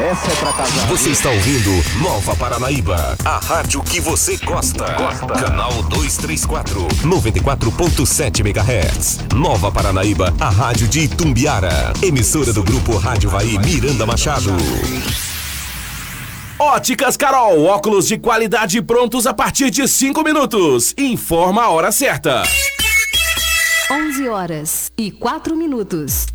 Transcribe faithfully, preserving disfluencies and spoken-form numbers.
Essa é pra casar. Você está ouvindo Nova Paranaíba, a rádio que você gosta. Gosta. Canal duzentos e trinta e quatro, noventa e quatro ponto sete megahertz. Nova Paranaíba, a rádio de Itumbiara. Emissora do Grupo Rádio Vai Miranda Machado. Óticas Carol, óculos de qualidade prontos a partir de cinco minutos. Informa a hora certa. onze horas e quatro minutos.